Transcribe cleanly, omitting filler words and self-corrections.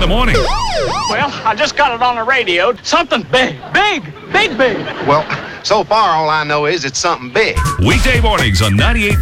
the morning. Well, I just got it on the radio. Something big. Big. Well, so far all I know is it's something big. Weekday mornings on 98.